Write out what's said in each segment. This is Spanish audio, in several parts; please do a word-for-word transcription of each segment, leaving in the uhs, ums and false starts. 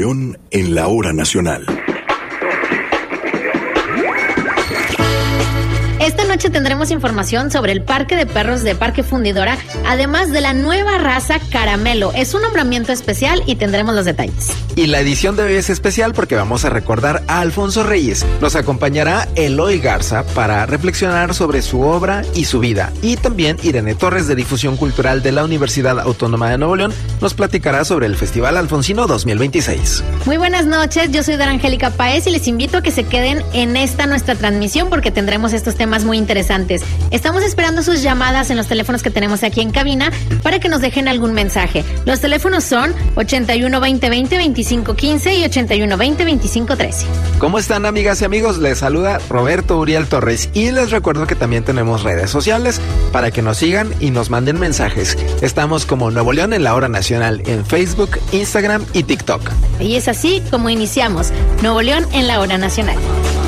León en la hora nacional. Esta noche tendremos información sobre el parque de perros de Parque Fundidora, además de la nueva raza Caramelo. Es un nombramiento especial y tendremos los detalles. Y la edición de hoy es especial porque vamos a recordar a Alfonso Reyes. Nos acompañará Eloy Garza para reflexionar sobre su obra y su vida. Y también Irene Torres, de Difusión Cultural de la Universidad Autónoma de Nuevo León, nos platicará sobre el Festival Alfonsino dos mil veintiséis. Muy buenas noches, yo soy Dara Angélica Páez y les invito a que se queden en esta nuestra transmisión porque tendremos estos temas muy interesantes. Estamos esperando sus llamadas en los teléfonos que tenemos aquí en cabina para que nos dejen algún mensaje. Los teléfonos son ochenta y uno veinte veinte veinticinco quince y ochenta y uno veinte veinticinco trece. ¿Cómo están, amigas y amigos? Les saluda Roberto Uriel Torres y les recuerdo que también tenemos redes sociales para que nos sigan y nos manden mensajes. Estamos como Nuevo León en la hora nacional en Facebook, Instagram y TikTok. Y es así como iniciamos Nuevo León en la hora nacional.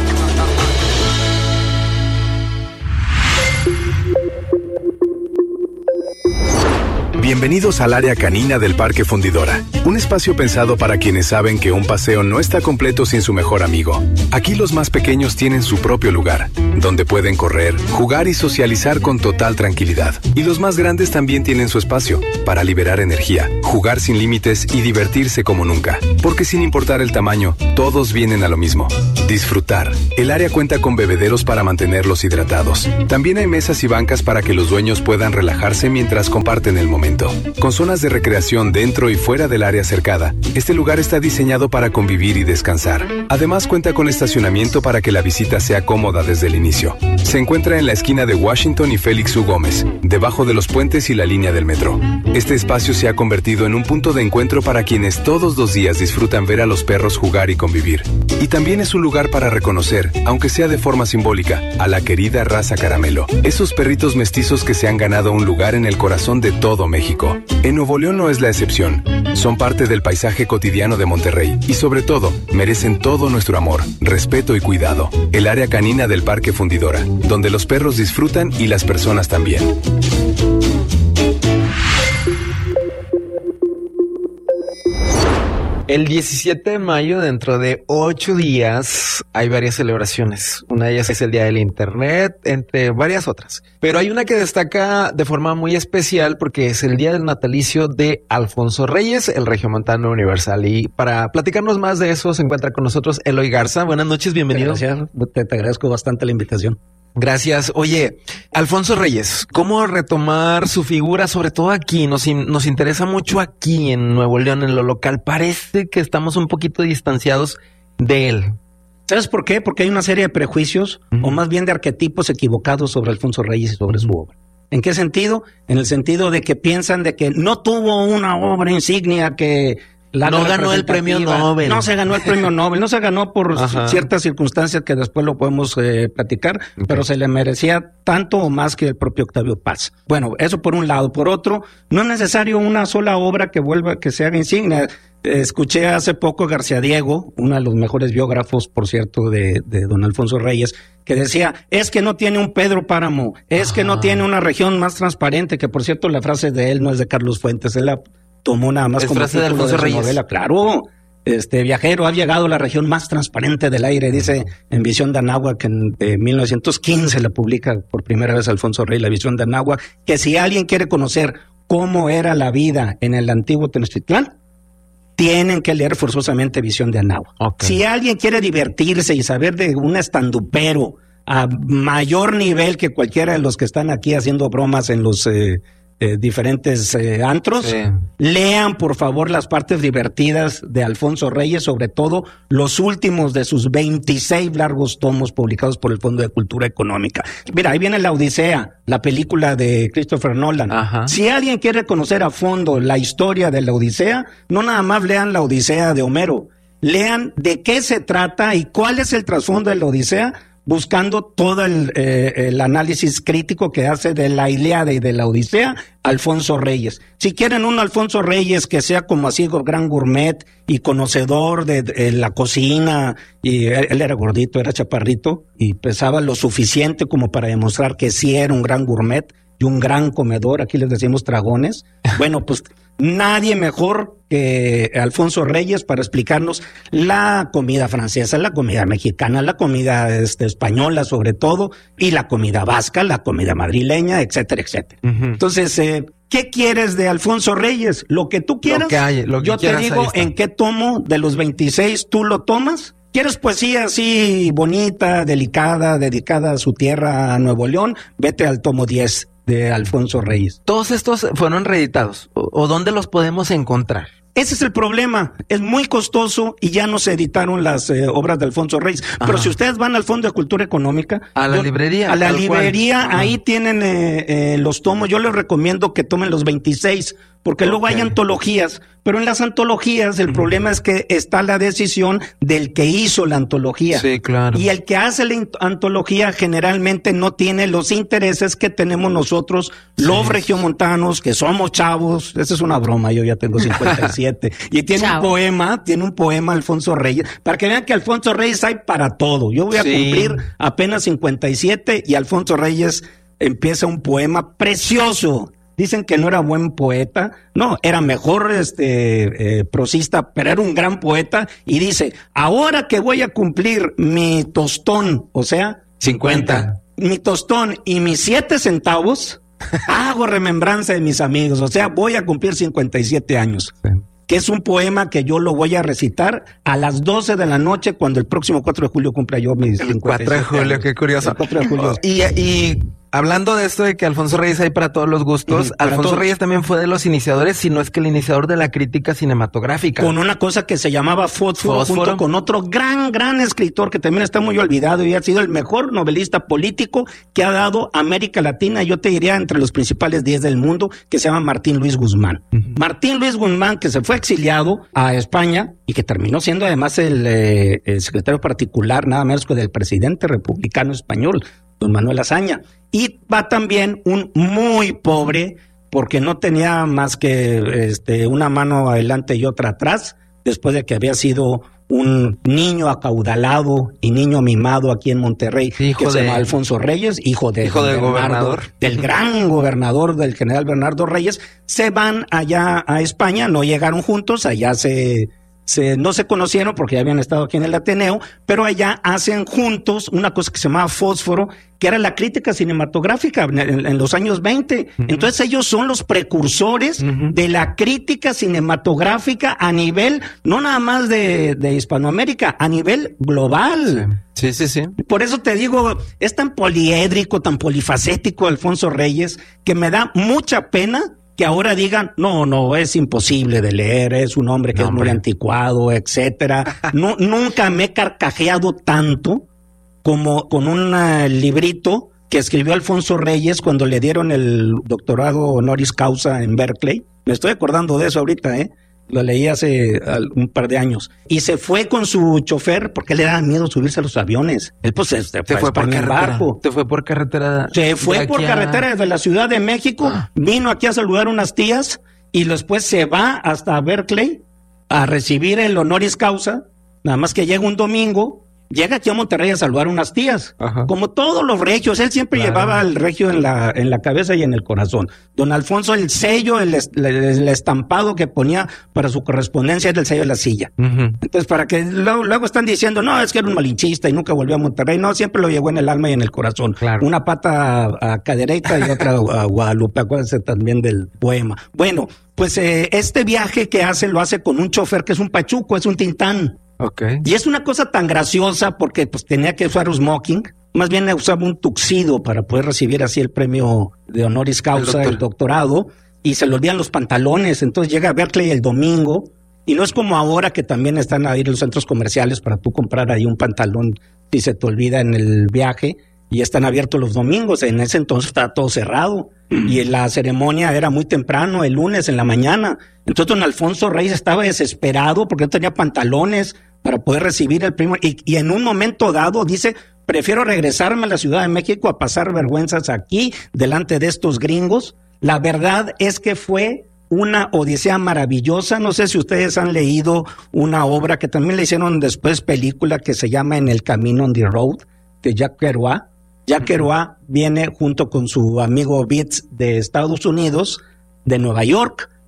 Bienvenidos al área canina del Parque Fundidora, un espacio pensado para quienes saben que un paseo no está completo sin su mejor amigo. Aquí los más pequeños tienen su propio lugar, donde pueden correr, jugar y socializar con total tranquilidad. Y los más grandes también tienen su espacio, para liberar energía, jugar sin límites y divertirse como nunca. Porque sin importar el tamaño, todos vienen a lo mismo: disfrutar. El área cuenta con bebederos para mantenerlos hidratados. También hay mesas y bancas para que los dueños puedan relajarse mientras comparten el momento. Con zonas de recreación dentro y fuera del área cercada, este lugar está diseñado para convivir y descansar. Además cuenta con estacionamiento para que la visita sea cómoda desde el inicio. Se encuentra en la esquina de Washington y Félix U. Gómez, debajo de los puentes y la línea del metro. Este espacio se ha convertido en un punto de encuentro para quienes todos los días disfrutan ver a los perros jugar y convivir. Y también es un lugar para reconocer, aunque sea de forma simbólica, a la querida raza Caramelo. Esos perritos mestizos que se han ganado un lugar en el corazón de todo México. En Nuevo León no es la excepción. Son parte del paisaje cotidiano de Monterrey y sobre todo merecen todo nuestro amor, respeto y cuidado. El área canina del Parque Fundidora, donde los perros disfrutan y las personas también. El diecisiete de mayo, dentro de ocho días, hay varias celebraciones. Una de ellas es el Día del Internet, entre varias otras. Pero hay una que destaca de forma muy especial porque es el Día del Natalicio de Alfonso Reyes, el regiomontano universal. Y para platicarnos más de eso se encuentra con nosotros Eloy Garza. Buenas noches, bienvenido. Gracias, te, te agradezco bastante la invitación. Gracias. Oye, Alfonso Reyes, ¿cómo retomar su figura? Sobre todo aquí, nos, nos interesa mucho aquí en Nuevo León, en lo local. Parece que estamos un poquito distanciados de él. ¿Sabes por qué? Porque hay una serie de prejuicios, uh-huh. o más bien de arquetipos equivocados sobre Alfonso Reyes y sobre su obra. ¿En qué sentido? En el sentido de que piensan de que no tuvo una obra insignia que... La no ganó el premio Nobel. No se ganó el premio Nobel, no se ganó por Ajá. ciertas circunstancias que después lo podemos eh, platicar, okay. pero se le merecía tanto o más que el propio Octavio Paz. Bueno, eso por un lado. Por otro, no es necesario una sola obra que vuelva, que se haga insignia. Escuché hace poco a García Diego, uno de los mejores biógrafos, por cierto, de, de don Alfonso Reyes, que decía, es que no tiene un Pedro Páramo, es Ajá. que no tiene una región más transparente, que por cierto la frase de él no es de Carlos Fuentes, él la tomó nada más es como frase de Alfonso de Reyes. Novela. Claro, este viajero ha llegado a la región más transparente del aire, dice en Visión de Anáhuac, que en eh, mil novecientos quince la publica por primera vez Alfonso Reyes, la Visión de Anáhuac, que si alguien quiere conocer cómo era la vida en el antiguo Tenochtitlán, tienen que leer forzosamente Visión de Anáhuac. Okay. Si alguien quiere divertirse y saber de un estandupero a mayor nivel que cualquiera de los que están aquí haciendo bromas en los... Eh, Eh, diferentes eh, antros, sí. lean por favor las partes divertidas de Alfonso Reyes, sobre todo los últimos de sus veintiséis largos tomos publicados por el Fondo de Cultura Económica. Mira, ahí viene La Odisea, la película de Christopher Nolan. Ajá. Si alguien quiere conocer a fondo la historia de La Odisea, no nada más lean La Odisea de Homero, lean de qué se trata y cuál es el trasfondo de La Odisea, buscando todo el, eh, el análisis crítico que hace de la Ilíada y de la Odisea, Alfonso Reyes. Si quieren un Alfonso Reyes que sea como así gran gourmet y conocedor de, de la cocina, y él, él era gordito, era chaparrito, y pesaba lo suficiente como para demostrar que sí era un gran gourmet y un gran comedor, aquí les decimos dragones, bueno, pues nadie mejor que Alfonso Reyes para explicarnos la comida francesa, la comida mexicana, la comida este, española sobre todo, y la comida vasca, la comida madrileña, etcétera, etcétera. Uh-huh. Entonces, eh, ¿qué quieres de Alfonso Reyes? Lo que tú quieras. Lo que hay, lo que Yo te quieras, digo en qué tomo de los veintiséis tú lo tomas. ¿Quieres poesía así bonita, delicada, dedicada a su tierra, a Nuevo León? Vete al tomo diez de Alfonso Reyes. ¿Todos estos fueron reeditados? ¿O, o dónde los podemos encontrar? Ese es el problema, es muy costoso y ya no se editaron las eh, obras de Alfonso Reyes. Ajá. Pero si ustedes van al Fondo de Cultura Económica... A la yo, librería. A la librería, ahí tienen eh, eh, los tomos. Yo les recomiendo que tomen los veintiséis, porque okay. luego hay antologías. Pero en las antologías el uh-huh. problema es que está la decisión del que hizo la antología. Sí, claro. Y el que hace la antología generalmente no tiene los intereses que tenemos nosotros, sí. los regiomontanos, que somos chavos. Esa es una broma, yo ya tengo cincuenta y siete. Y tiene Chao. un poema, tiene un poema Alfonso Reyes, para que vean que Alfonso Reyes hay para todo. Yo voy a sí. cumplir apenas cincuenta y siete y Alfonso Reyes empieza un poema precioso. Dicen que no era buen poeta, no, era mejor este eh, prosista, pero era un gran poeta, y dice, ahora que voy a cumplir mi tostón, o sea, cincuenta, mi tostón y mis siete centavos, hago remembranza de mis amigos, o sea, voy a cumplir cincuenta y siete años. Sí. Que es un poema que yo lo voy a recitar a las doce de la noche cuando el próximo cuatro de julio cumpla yo mis cincuenta y siete cuatro de julio, años. Qué curioso. El cuatro de julio. Y, y hablando de esto de que Alfonso Reyes hay para todos los gustos, mm, Alfonso todos. Reyes también fue de los iniciadores, si no es que el iniciador de la crítica cinematográfica. Con una cosa que se llamaba Fósforo, Fósforo, junto con otro gran, gran escritor que también está muy olvidado y ha sido el mejor novelista político que ha dado América Latina, yo te diría entre los principales diez del mundo, que se llama Martín Luis Guzmán. Uh-huh. Martín Luis Guzmán, que se fue exiliado a España y que terminó siendo además el, eh, el secretario particular, nada menos que del presidente republicano español, don Manuel Azaña. Y va también un muy pobre, porque no tenía más que este, una mano adelante y otra atrás, después de que había sido un niño acaudalado y niño mimado aquí en Monterrey, hijo que de, se llama Alfonso Reyes, hijo de hijo del gobernador, del gran gobernador, del general Bernardo Reyes. Se van allá a España, no llegaron juntos, allá se... Se, no se conocieron porque ya habían estado aquí en el Ateneo, pero allá hacen juntos una cosa que se llamaba Fósforo, que era la crítica cinematográfica en, en, en los años veinte. Uh-huh. Entonces ellos son los precursores uh-huh. de la crítica cinematográfica a nivel, no nada más de, de Hispanoamérica, a nivel global. Sí, sí, sí. Por eso te digo, es tan poliédrico, tan polifacético Alfonso Reyes, que me da mucha pena que ahora digan, no, no, es imposible de leer, es un hombre que no, es muy hombre. anticuado, etcétera. No, nunca me he carcajeado tanto como con un uh, librito que escribió Alfonso Reyes cuando le dieron el doctorado honoris causa en Berkeley. Me estoy acordando de eso ahorita, ¿eh? Lo leí hace un par de años. Y se fue con su chofer porque le daba miedo subirse a los aviones. Él pues se, se, se fue, fue por carretera. Barco. Se fue por carretera. Se fue por a... carretera desde la Ciudad de México. Ah. Vino aquí a saludar unas tías y después se va hasta Berkeley a recibir el honoris causa. Nada más que llega un domingo. Llega aquí a Monterrey a saludar unas tías, Ajá. como todos los regios, él siempre claro. llevaba el regio en la en la cabeza y en el corazón. Don Alfonso, el sello, el, el, el estampado que ponía para su correspondencia era el sello de la silla. Uh-huh. Entonces, para que luego, luego están diciendo, no, es que era un malinchista y nunca volvió a Monterrey, no, siempre lo llevó en el alma y en el corazón. Claro. Una pata a, a Cadereyta y otra a Guadalupe, acuérdense también del poema. Bueno, pues eh, este viaje que hace, lo hace con un chofer que es un pachuco, es un tintán. Okay. Y es una cosa tan graciosa porque pues tenía que usar un smoking, más bien usaba un tuxedo para poder recibir así el premio de honoris causa, el, doctor. el doctorado, y se le olvidan los pantalones, entonces llega a Berkeley el domingo, y no es como ahora que también están a ir los centros comerciales para tú comprar ahí un pantalón si se te olvida en el viaje, y están abiertos los domingos, en ese entonces estaba todo cerrado, mm. y la ceremonia era muy temprano, el lunes en la mañana, entonces don Alfonso Reyes estaba desesperado porque no tenía pantalones para poder recibir el premio, y, y en un momento dado dice, prefiero regresarme a la Ciudad de México a pasar vergüenzas aquí, delante de estos gringos. La verdad es que fue una odisea maravillosa. No sé si ustedes han leído una obra que también le hicieron después película que se llama En el Camino, on the Road, de Jack Kerouac. Jack Kerouac viene junto con su amigo Beats de Estados Unidos, de Nueva York,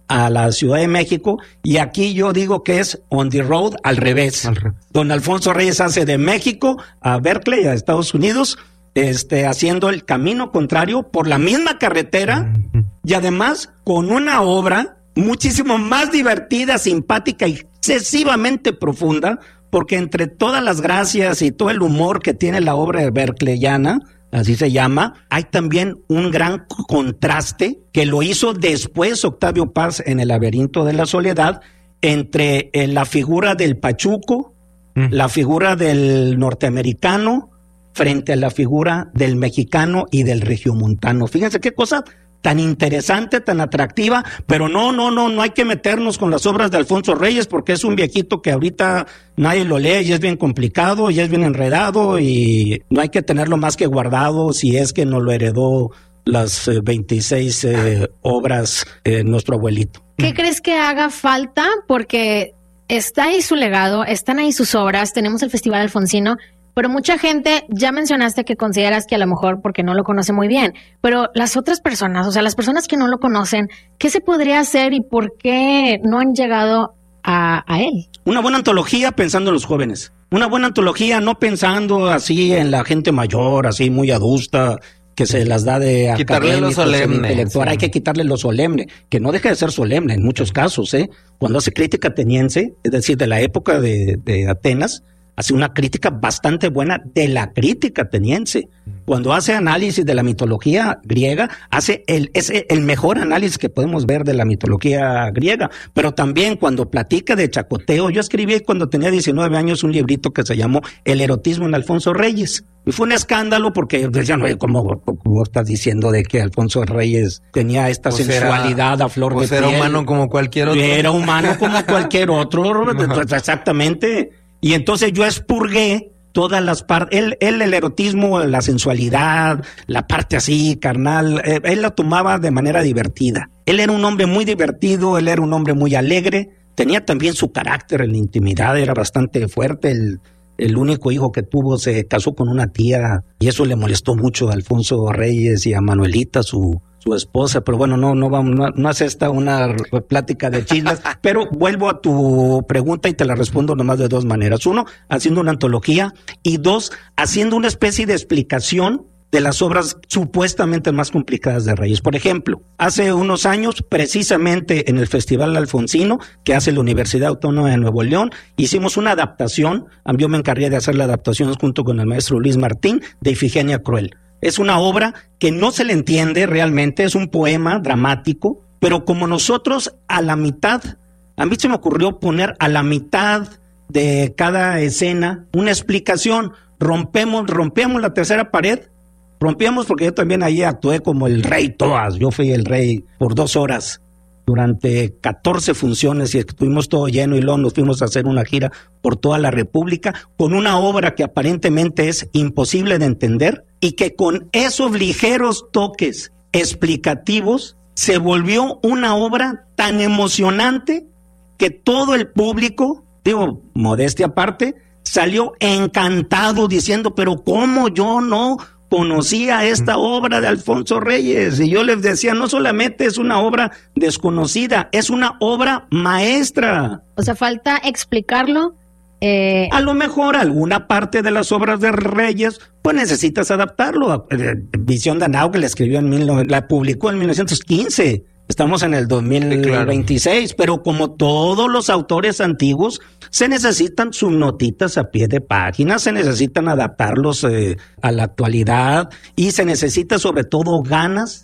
a la Ciudad de México, y aquí yo digo que es on the road al revés. Al revés. Don Alfonso Reyes hace de México a Berkeley, a Estados Unidos, este, haciendo el camino contrario por la misma carretera, uh-huh. y además con una obra muchísimo más divertida, simpática y excesivamente profunda, porque entre todas las gracias y todo el humor que tiene la obra berkeleyana, así se llama, hay también un gran contraste que lo hizo después Octavio Paz en El laberinto de la soledad, entre eh, la figura del pachuco, mm. la figura del norteamericano, frente a la figura del mexicano y del regiomontano. Fíjense qué cosa tan interesante, tan atractiva, pero no, no, no, no hay que meternos con las obras de Alfonso Reyes, porque es un viejito que ahorita nadie lo lee y es bien complicado y es bien enredado, y no hay que tenerlo más que guardado si es que nos lo heredó las eh, veintiséis eh, obras eh, nuestro abuelito. ¿Qué crees que haga falta? Porque está ahí su legado, están ahí sus obras, tenemos el Festival Alfonsino, pero mucha gente, ya mencionaste que consideras que a lo mejor porque no lo conoce muy bien, pero las otras personas, o sea, las personas que no lo conocen, ¿qué se podría hacer y por qué no han llegado a, a él? Una buena antología pensando en los jóvenes, una buena antología no pensando así en la gente mayor, así muy adusta, que se las da de quitarle lo solemne, sí. Hay que quitarle lo solemne, que no deja de ser solemne en muchos casos, ¿eh? Cuando hace crítica ateniense, es decir, de la época de, de Atenas, hace una crítica bastante buena de la crítica ateniense. Cuando hace análisis de la mitología griega, hace el, es el mejor análisis que podemos ver de la mitología griega. Pero también cuando platica de chacoteo, yo escribí cuando tenía diecinueve años un librito que se llamó El erotismo en Alfonso Reyes. Y fue un escándalo porque decían, oye, ¿cómo, cómo estás diciendo de que Alfonso Reyes tenía esta pues sensualidad era, a flor de piel? Era humano como cualquier otro. Era humano como cualquier otro, exactamente. Y entonces yo expurgué todas las partes, él, él el erotismo, la sensualidad, la parte así carnal, eh, él lo tomaba de manera divertida. Él era un hombre muy divertido, él era un hombre muy alegre, tenía también su carácter en la intimidad, era bastante fuerte. El, el único hijo que tuvo se casó con una tía y eso le molestó mucho a Alfonso Reyes y a Manuelita, su su esposa, pero bueno, no, no vamos, no, no es esta una plática de chismes, pero vuelvo a tu pregunta y te la respondo nomás de dos maneras. Uno, haciendo una antología, y dos, haciendo una especie de explicación de las obras supuestamente más complicadas de Reyes. Por ejemplo, hace unos años, precisamente en el Festival Alfonsino, que hace la Universidad Autónoma de Nuevo León, hicimos una adaptación, yo me encargué de hacer la adaptación junto con el maestro Luis Martín, de Ifigenia Cruel. Es una obra que no se le entiende realmente, es un poema dramático, pero como nosotros a la mitad, a mí se me ocurrió poner a la mitad de cada escena una explicación, rompemos, rompemos la tercera pared, rompíamos porque yo también ahí actué como el rey Toas, yo fui el rey por dos horas, durante catorce funciones y estuvimos todo lleno y luego nos fuimos a hacer una gira por toda la República con una obra que aparentemente es imposible de entender y que con esos ligeros toques explicativos se volvió una obra tan emocionante que todo el público, digo, modestia aparte, salió encantado diciendo, pero ¿cómo yo no conocía esta obra de Alfonso Reyes? Y yo les decía, no solamente es una obra desconocida, es una obra maestra. O sea, falta explicarlo. Eh... A lo mejor alguna parte de las obras de Reyes, pues necesitas adaptarlo. Visión de Anáhuac la escribió en mil, la publicó en mil novecientos quince. Estamos en el dos mil veintiséis, sí, claro. Pero como todos los autores antiguos, se necesitan sus notitas a pie de página, se necesitan adaptarlos eh, a la actualidad y se necesita sobre todo ganas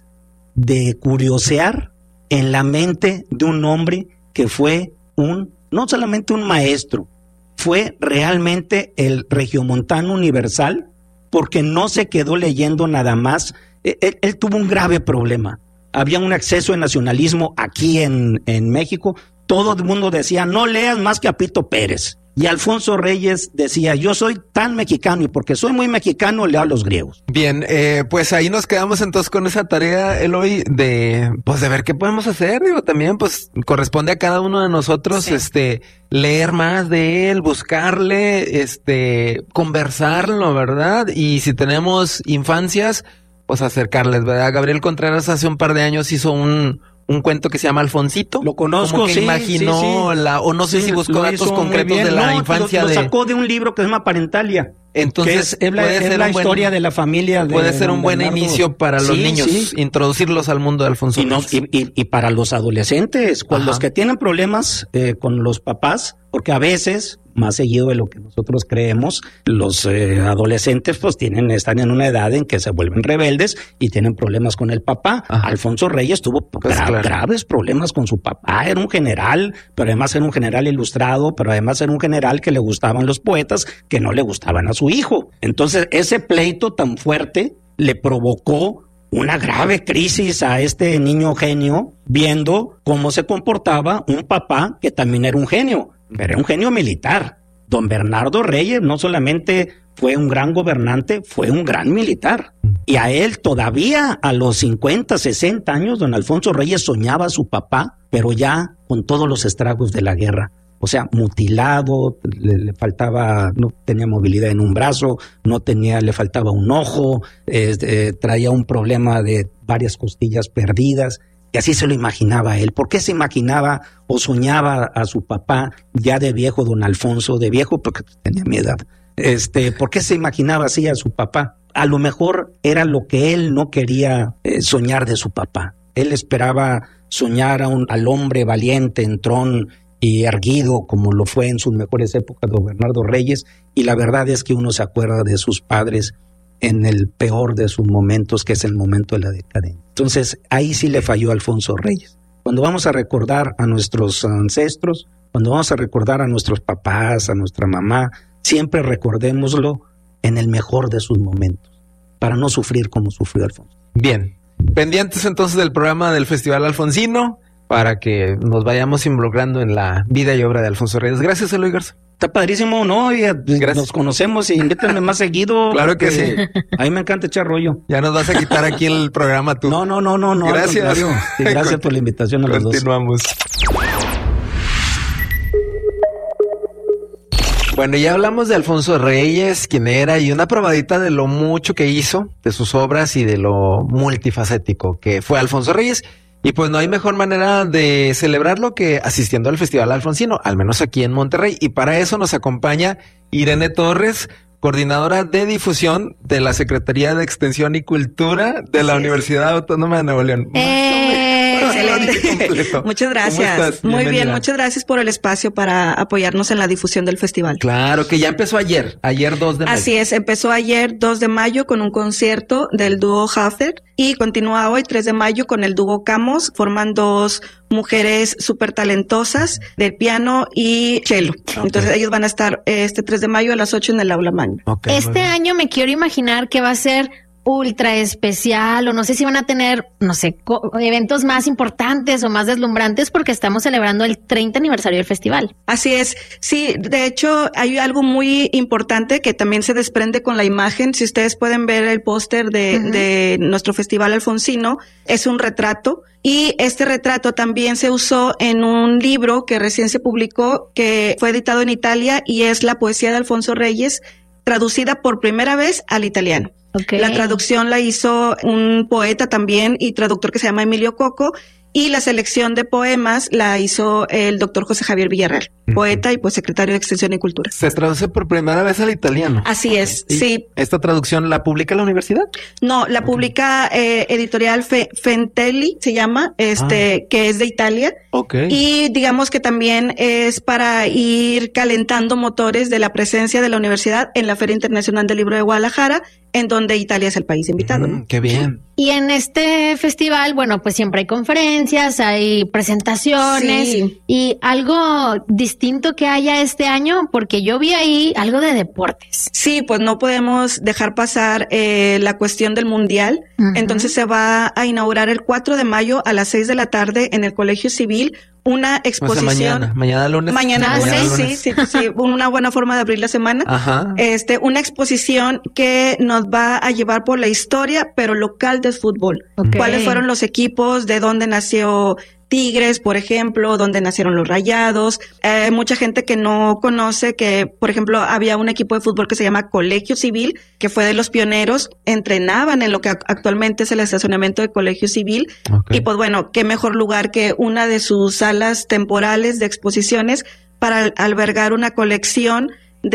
de curiosear en la mente de un hombre que fue un, no solamente un maestro, fue realmente el regiomontano universal, porque no se quedó leyendo nada más. Él, él tuvo un grave problema. Había un exceso de nacionalismo aquí en, en México. Todo el mundo decía, no leas más que a Pito Pérez. Y Alfonso Reyes decía, yo soy tan mexicano y porque soy muy mexicano leo a los griegos. Bien, eh, pues ahí nos quedamos entonces con esa tarea, Eloy, de pues de ver qué podemos hacer. Digo, también pues corresponde a cada uno de nosotros, sí, este leer más de él, buscarle, este conversarlo, ¿verdad? Y si tenemos infancias, pues acercarles, ¿verdad? Gabriel Contreras hace un par de años hizo un un cuento que se llama Alfonsito. Lo conozco, como que sí, imaginó sí, sí. la, o no sé Sí, si buscó lo datos hizo muy concretos bien. de la No, infancia lo, de... lo sacó de un libro que se llama Parentalia. Entonces, que es, es la, puede es ser la un buen- historia de la familia de Puede ser don un buen Bernardo. inicio para los Sí, niños, sí. introducirlos al mundo de Alfonso Y, no- Reyes. y, y- y para los adolescentes, con Ajá. los que tienen problemas eh, con los papás, porque a veces, más seguido de lo que nosotros creemos, los eh, adolescentes pues tienen, están en una edad en que se vuelven rebeldes y tienen problemas con el papá. Ajá. Alfonso Reyes tuvo Pues gra- claro. graves problemas con su papá. Era un general, pero además era un general ilustrado, pero además era un general que le gustaban los poetas, que no le gustaban a su hijo. Entonces, ese pleito tan fuerte le provocó una grave crisis a este niño genio, viendo cómo se comportaba un papá que también era un genio, pero era un genio militar. Don Bernardo Reyes no solamente fue un gran gobernante, fue un gran militar. Y a él todavía a los cincuenta, sesenta años, don Alfonso Reyes soñaba a su papá, pero ya con todos los estragos de la guerra. O sea, mutilado, le, le faltaba, no tenía movilidad en un brazo, no tenía, le faltaba un ojo, eh, eh, traía un problema de varias costillas perdidas, y así se lo imaginaba él. ¿Por qué se imaginaba o soñaba a su papá ya de viejo, don Alfonso, de viejo porque tenía mi edad? Este, ¿por qué se imaginaba así a su papá? A lo mejor era lo que él no quería eh, soñar de su papá. Él esperaba soñar a un, al hombre valiente, entrón y erguido, como lo fue en sus mejores épocas don Bernardo Reyes, y la verdad es que uno se acuerda de sus padres en el peor de sus momentos, que es el momento de la decadencia. Entonces, ahí sí le falló Alfonso Reyes. Cuando vamos a recordar a nuestros ancestros, cuando vamos a recordar a nuestros papás, a nuestra mamá, siempre recordémoslo en el mejor de sus momentos, para no sufrir como sufrió Alfonso. Bien, pendientes entonces del programa del Festival Alfonsino, para que nos vayamos involucrando en la vida y obra de Alfonso Reyes. Gracias, Eloy Garza. Está padrísimo, ¿no? Y, Gracias. nos conocemos y invítenme más seguido. Claro que porque sí. A mí me encanta echar rollo. Ya nos vas a quitar aquí el programa tú. No, no, no, no, no. al Gracias. contrario. Sí, gracias por la invitación a los dos. Continuamos. Bueno, ya hablamos de Alfonso Reyes, quién era, y una probadita de lo mucho que hizo, de sus obras y de lo multifacético que fue Alfonso Reyes. Y pues no hay mejor manera de celebrarlo que asistiendo al Festival Alfonsino, al menos aquí en Monterrey. Y para eso nos acompaña Irene Torres, coordinadora de difusión de la Secretaría de Extensión y Cultura de la Universidad Autónoma de Nuevo León. Eh, Excelente. Muchas gracias. Muy Bienvenida. bien, muchas gracias por el espacio para apoyarnos en la difusión del festival. Claro, que ya empezó ayer, ayer dos de mayo. Así es, empezó ayer dos de mayo con un concierto del dúo Hafner y continúa hoy tres de mayo con el dúo Camos. Forman dos mujeres súper talentosas de piano y cello. Okay. Entonces ellos van a estar este tres de mayo a las ocho en el aula magna. Okay, muy Este bien. año me quiero imaginar que va a ser ultra especial, o no sé si van a tener, no sé, co- eventos más importantes o más deslumbrantes, porque estamos celebrando el treinta aniversario del festival. Así es. Sí, de hecho hay algo muy importante que también se desprende con la imagen. Si ustedes pueden ver el póster de, Ujú. de nuestro Festival Alfonsino, es un retrato. Y este retrato también se usó en un libro que recién se publicó, que fue editado en Italia, y es la poesía de Alfonso Reyes, traducida por primera vez al italiano. Okay. La traducción la hizo un poeta también y traductor que se llama Emilio Coco, y la selección de poemas la hizo el doctor José Javier Villarreal, poeta y pues secretario de Extensión y Cultura. Se traduce por primera vez al italiano. Así es, ¿Y sí. ¿Esta traducción la publica la universidad? No, la publica eh, editorial Fe- Fentelli, se llama, este, que es de Italia. Ok. Y digamos que también es para ir calentando motores de la presencia de la universidad en la Feria Internacional del Libro de Guadalajara, en donde Italia es el país invitado, ¿no? Mm, qué bien. Y en este festival, bueno, pues siempre hay conferencias, hay presentaciones Sí. y algo distinto que haya este año, porque yo vi ahí algo de deportes. Sí, pues no podemos dejar pasar eh, la cuestión del mundial. Ujú. Entonces se va a inaugurar el cuatro de mayo a las seis de la tarde en el Colegio Civil una O sea, exposición. mañana, mañana lunes. Mañana Ah, lunes, sí, sí, sí, sí, una buena forma de abrir la semana. Ajá. Este, una exposición que nos va a llevar por la historia, pero local del fútbol. Ok. ¿Cuáles fueron los equipos? ¿De dónde nació Tigres, por ejemplo, donde nacieron los Rayados. Hay eh, mucha gente que no conoce que, por ejemplo, había un equipo de fútbol que se llama Colegio Civil, que fue de los pioneros, entrenaban en lo que actualmente es el estacionamiento de Colegio Civil. Okay. Y pues bueno, qué mejor lugar que una de sus salas temporales de exposiciones para albergar una colección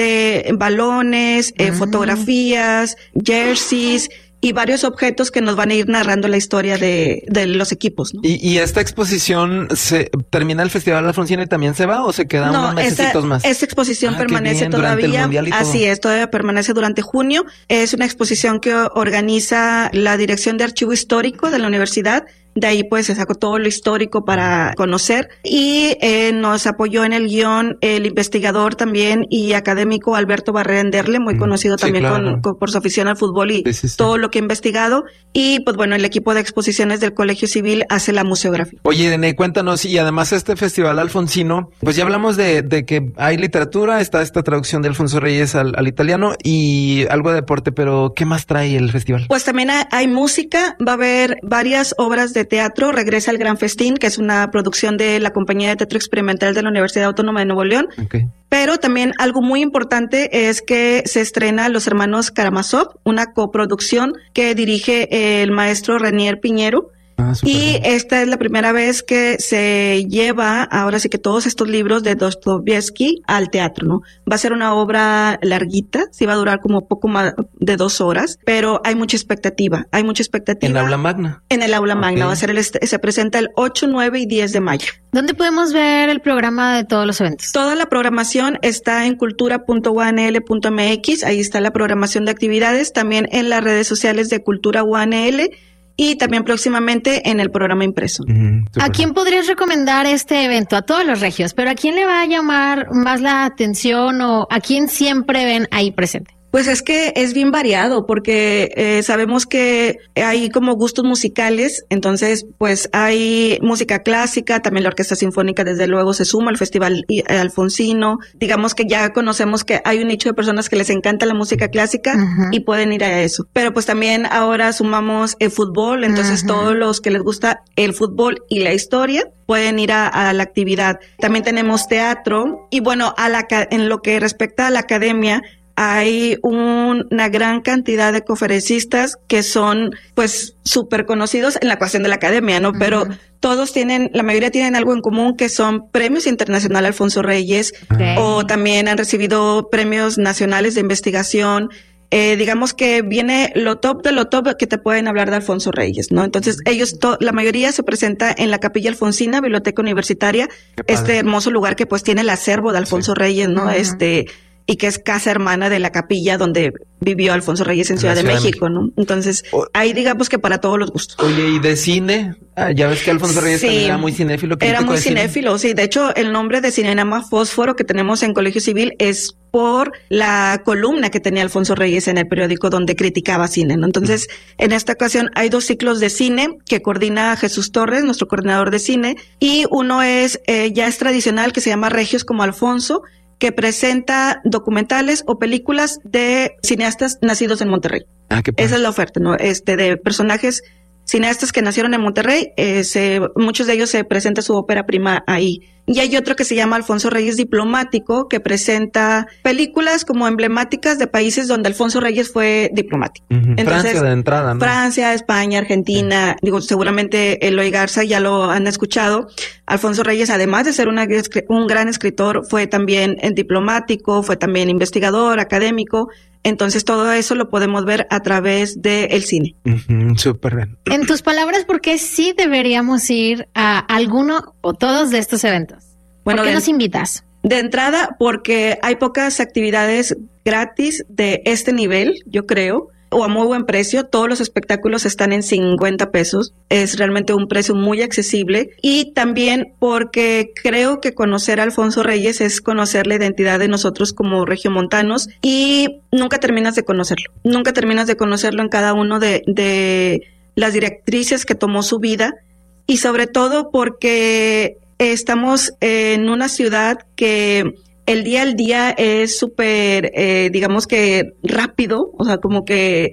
de balones, eh, mm. fotografías, jerseys y varios objetos que nos van a ir narrando la historia de, de los equipos, ¿no? ¿Y, y esta exposición se termina el Festival Alfonsino y también se va o se queda no, unos mesecitos más? Esta exposición ah, permanece todavía. Así es, todavía permanece durante junio. Es una exposición que organiza la Dirección de Archivo Histórico de la Universidad. De ahí pues se sacó todo lo histórico para conocer y eh, nos apoyó en el guión el investigador también y académico Alberto Barrera Enderle, muy conocido sí, también claro. con, con, por su afición al fútbol y sí, sí, sí. todo lo que ha investigado. Y pues bueno, el equipo de exposiciones del Colegio Civil hace la museografía. Oye, Irene, cuéntanos, y además este Festival Alfonsino, pues ya hablamos de, de que hay literatura, está esta traducción de Alfonso Reyes al, al italiano y algo de deporte, pero ¿qué más trae el festival? Pues también hay, hay música, va a haber varias obras de teatro. Regresa el Gran Festín, que es una producción de la Compañía de Teatro Experimental de la Universidad Autónoma de Nuevo León. Okay. Pero también algo muy importante es que se estrena Los Hermanos Karamazov, una coproducción que dirige el maestro Renier Piñero. Ah, y esta es la primera vez que se lleva, ahora sí que todos estos libros de Dostoyevsky al teatro, ¿no? Va a ser una obra larguita, sí va a durar como poco más de dos horas, pero hay mucha expectativa, hay mucha expectativa. ¿En el aula magna? En el aula okay. magna, va a ser el, se presenta el ocho, nueve y diez de mayo. ¿Dónde podemos ver el programa de todos los eventos? Toda la programación está en cultura punto u a n l punto m x, ahí está la programación de actividades, también en las redes sociales de Cultura U A N L, y también próximamente en el programa impreso. Uh-huh, ¿A quién podrías recomendar este evento? A todos los regios, pero ¿a quién le va a llamar más la atención o a quién siempre ven ahí presente? Pues es que es bien variado porque eh, sabemos que hay como gustos musicales, entonces pues hay música clásica, también la Orquesta Sinfónica desde luego se suma al Festival Alfonsino, digamos que ya conocemos que hay un nicho de personas que les encanta la música clásica uh-huh. y pueden ir a eso, pero pues también ahora sumamos el fútbol, entonces uh-huh. todos los que les gusta el fútbol y la historia pueden ir a, a la actividad. También tenemos teatro y bueno, a la, en lo que respecta a la academia, hay un, una gran cantidad de conferencistas que son pues súper conocidos en la cuestión de la academia, ¿no? Uh-huh. Pero todos tienen, la mayoría tienen algo en común que son premios internacional Alfonso Reyes okay. o también han recibido premios nacionales de investigación. Eh, digamos que viene lo top de lo top que te pueden hablar de Alfonso Reyes, ¿no? Entonces ellos, to- la mayoría se presenta en la Capilla Alfonsina, Biblioteca Universitaria, este hermoso lugar que pues tiene el acervo de Alfonso sí. Reyes, ¿no? Uh-huh. Este... y que es casa hermana de la capilla donde vivió Alfonso Reyes en Ciudad, Ciudad de, México, de México, ¿no? Entonces, o, ahí digamos que para todos los gustos. Oye, ¿y de cine? Ah, ya ves que Alfonso Reyes sí, también era muy cinéfilo. Era muy cinéfilo, cine. Sí. De hecho, el nombre de Cinema Fósforo que tenemos en Colegio Civil es por la columna que tenía Alfonso Reyes en el periódico donde criticaba cine, ¿no? Entonces, mm. en esta ocasión hay dos ciclos de cine que coordina Jesús Torres, nuestro coordinador de cine, y uno es, eh, ya es tradicional, que se llama Regios como Alfonso, que presenta documentales o películas de cineastas nacidos en Monterrey. Ah, qué padre. Esa es la oferta, ¿no? Este, de personajes cineastas que nacieron en Monterrey, eh, se, muchos de ellos se presenta su ópera prima ahí. Y hay otro que se llama Alfonso Reyes Diplomático, que presenta películas como emblemáticas de países donde Alfonso Reyes fue diplomático. Uh-huh. Entonces, Francia de entrada, ¿no? Francia, España, Argentina, uh-huh. digo, seguramente Eloy Garza ya lo han escuchado. Alfonso Reyes, además de ser una, un gran escritor, fue también diplomático, fue también investigador, académico. Entonces todo eso lo podemos ver a través del cine. Uh-huh, súper bien. En tus palabras, ¿por qué sí deberíamos ir a alguno o todos de estos eventos? Bueno, ¿por qué de, nos invitas? De entrada, porque hay pocas actividades gratis de este nivel, yo creo, o a muy buen precio. Todos los espectáculos están en cincuenta pesos. Es realmente un precio muy accesible. Y también porque creo que conocer a Alfonso Reyes es conocer la identidad de nosotros como regiomontanos y nunca terminas de conocerlo. Nunca terminas de conocerlo en cada uno de, de las directrices que tomó su vida y sobre todo porque estamos en una ciudad que el día al día es súper, eh, digamos que rápido, o sea, como que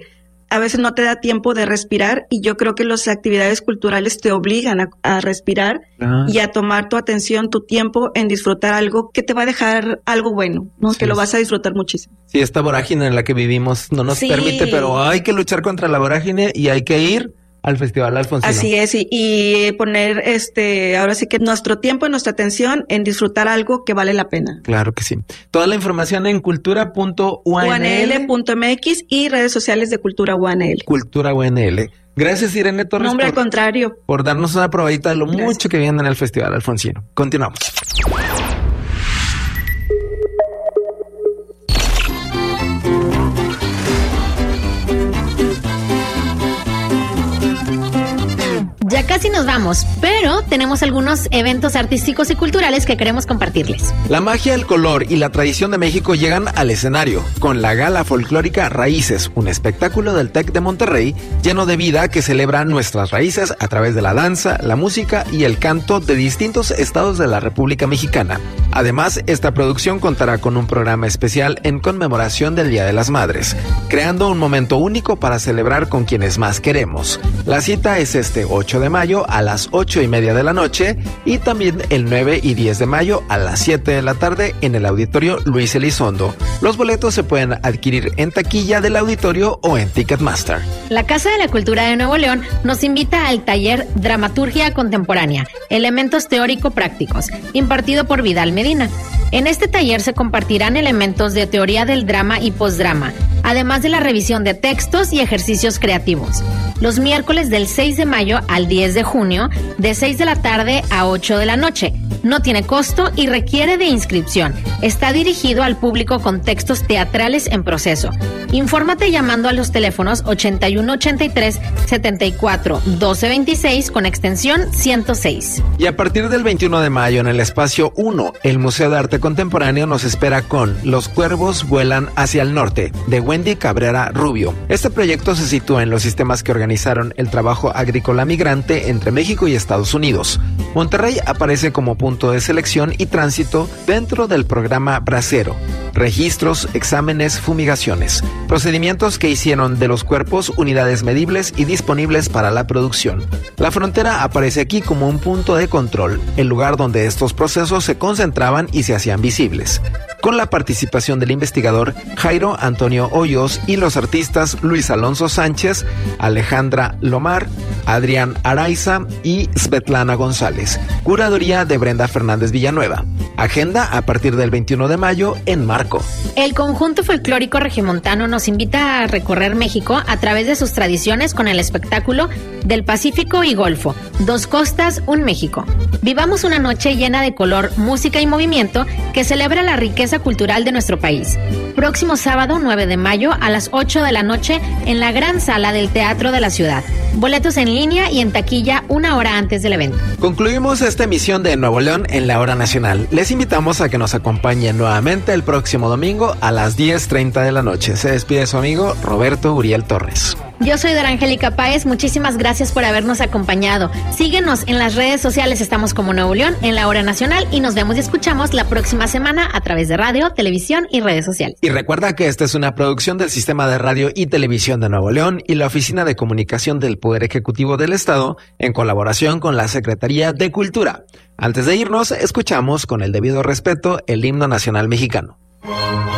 a veces no te da tiempo de respirar y yo creo que las actividades culturales te obligan a, a respirar ah. y a tomar tu atención, tu tiempo en disfrutar algo que te va a dejar algo bueno, ¿no? Sí, que lo vas a disfrutar muchísimo. Sí, esta vorágine en la que vivimos no nos sí. permite, pero hay que luchar contra la vorágine y hay que ir al Festival Alfonsino. Así es, y, y poner este, ahora sí que nuestro tiempo y nuestra atención en disfrutar algo que vale la pena. Claro que sí. Toda la información en cultura punto u n l punto m x y redes sociales de Cultura U A N L. Cultura U N L. Gracias, Irene Torres. No, hombre, al contrario. Por darnos una probadita de lo Gracias. mucho que viene en el Festival Alfonsino. Continuamos. Ya casi nos vamos, pero tenemos algunos eventos artísticos y culturales que queremos compartirles. La magia, el color y la tradición de México llegan al escenario con la gala folclórica Raíces, un espectáculo del TEC de Monterrey lleno de vida que celebra nuestras raíces a través de la danza, la música y el canto de distintos estados de la República Mexicana. Además, esta producción contará con un programa especial en conmemoración del Día de las Madres, creando un momento único para celebrar con quienes más queremos. La cita es este ocho de mayo a las ocho y media de la noche y también el nueve y diez de mayo a las siete de la tarde en el Auditorio Luis Elizondo. Los boletos se pueden adquirir en taquilla del auditorio o en Ticketmaster. La Casa de la Cultura de Nuevo León nos invita al taller Dramaturgia Contemporánea, Elementos Teórico-Prácticos, impartido por Vidal Medina. En este taller se compartirán elementos de teoría del drama y postdrama, además de la revisión de textos y ejercicios creativos. Los miércoles del seis de mayo al diez de junio, de seis de la tarde a ocho de la noche. No tiene costo y requiere de inscripción. Está dirigido al público con textos teatrales en proceso. Infórmate llamando a los teléfonos ochenta y uno ochenta y tres setenta y cuatro doce veintiséis con extensión ciento seis. Y a partir del veintiuno de mayo en el Espacio uno, el Museo de Arte Contemporáneo nos espera con Los Cuervos Vuelan Hacia el Norte, de Wendy Cabrera Rubio. Este proyecto se sitúa en los sistemas que organizaron el trabajo agrícola migrante entre México y Estados Unidos. Monterrey aparece como punto de selección y tránsito dentro del programa Bracero. Registros, exámenes, fumigaciones. Procedimientos que hicieron de los cuerpos unidades medibles y disponibles para la producción. La frontera aparece aquí como un punto de control, el lugar donde estos procesos se concentraban y se hacían visibles. Con la participación del investigador Jairo Antonio Hoyos y los artistas Luis Alonso Sánchez, Alejandra Lomar, Adrián Araiza y Svetlana González. Curaduría de Brenda Fernández Villanueva. Agenda a partir del veintiuno de mayo en Marco. El conjunto folclórico regiomontano nos invita a recorrer México a través de sus tradiciones con el espectáculo del Pacífico y Golfo, Dos Costas, un México. Vivamos una noche llena de color, música y movimiento que celebra la riqueza cultural de nuestro país. Próximo sábado nueve de mayo a las ocho de la noche en la gran sala del Teatro de la Ciudad. Boletos en línea y en taquilla una hora antes del evento. Concluimos esta emisión de Nuevo León en la Hora Nacional. Les invitamos a que nos acompañen nuevamente el próximo domingo a las diez treinta de la noche. Se despide su amigo Roberto Uriel Torres. Yo soy Darangélica Páez, muchísimas gracias por habernos acompañado. Síguenos en las redes sociales, estamos como Nuevo León en la Hora Nacional y nos vemos y escuchamos la próxima semana a través de radio, televisión y redes sociales. Y recuerda que esta es una producción del Sistema de Radio y Televisión de Nuevo León y la Oficina de Comunicación del Poder Ejecutivo del Estado en colaboración con la Secretaría de Cultura. Antes de irnos, escuchamos con el debido respeto el himno nacional mexicano.